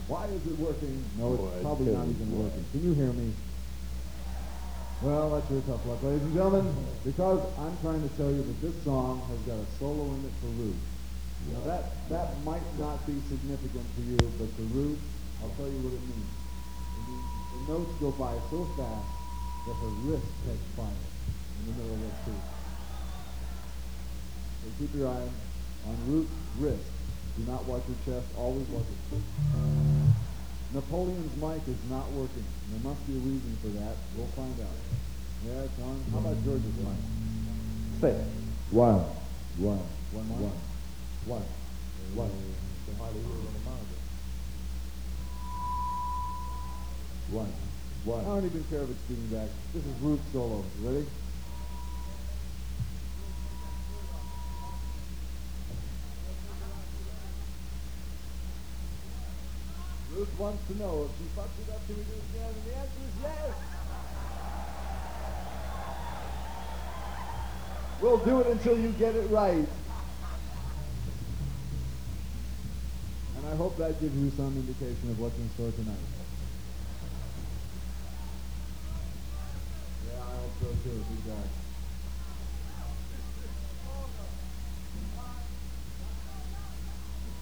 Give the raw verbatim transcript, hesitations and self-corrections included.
Why is it working? No, it's Boy, probably not tell even you what. working. Can you hear me? Well, that's your tough luck, ladies and gentlemen, because I'm trying to tell you that this song has got a solo in it for Ruth. Now that, that might not be significant to you, but to Ruth, I'll tell you what it means. It means the notes go by so fast that her wrist catch fire in the middle of that tune. So keep your eye on Ruth's wrist. Do not watch her chest, always watch her wrist. Napoleon's mic is not working. There must be a reason for that. We'll find out. Yeah, it's on. How about George's mic? Say it. One, one, one, one, one, one. One, one. I don't even care if it's feeding back. This is Ruth's solo. You ready? Ruth wants to know if she fucks it up, can we do it again? And the answer is yes. We'll do it until you get it right. And I hope that gives you some indication of what's in store tonight. Yeah, I hope so too, big guy.